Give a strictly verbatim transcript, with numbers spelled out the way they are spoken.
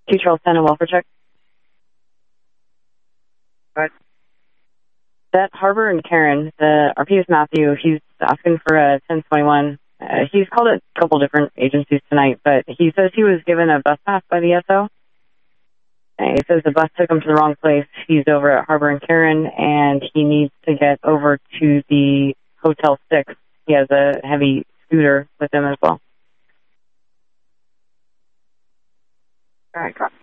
Two Charles ten, a welfare check. What? That Harbor and Karen, the R P is Matthew. He's asking for a ten twenty-one. Uh, he's called a couple different agencies tonight, but he says he was given a bus pass by the S O. And he says the bus took him to the wrong place. He's over at Harbor and Karen, and he needs to get over to the Hotel six. He has a heavy scooter with him as well. All right, go.